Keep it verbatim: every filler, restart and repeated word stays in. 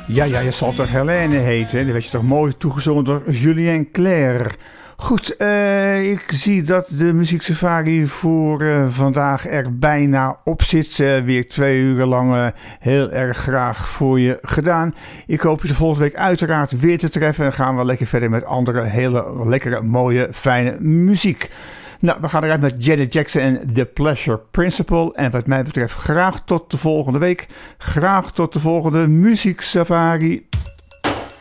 Ja, ja, je zal toch Helene heten, dat werd je toch mooi toegezongen door Julien Clerc. Goed, uh, ik zie dat de muzieksafari voor uh, vandaag er bijna op zit. Uh, weer twee uur lang uh, heel erg graag voor je gedaan. Ik hoop je de volgende week uiteraard weer te treffen. En gaan we lekker verder met andere hele lekkere, mooie, fijne muziek. Nou, we gaan eruit met Janet Jackson en The Pleasure Principle. En wat mij betreft graag tot de volgende week. Graag tot de volgende muzieksafari.